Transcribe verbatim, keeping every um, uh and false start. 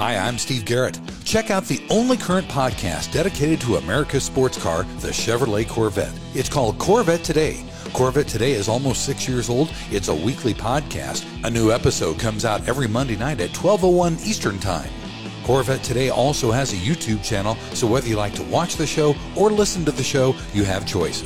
Hi, I'm Steve Garrett. Check out the only current podcast dedicated to America's sports car, the Chevrolet Corvette. It's called Corvette Today. Corvette Today is almost six years old. It's a weekly podcast. A new episode comes out every Monday night at twelve oh one Eastern Time. Corvette Today also has a YouTube channel, so whether you like to watch the show or listen to the show, you have choices.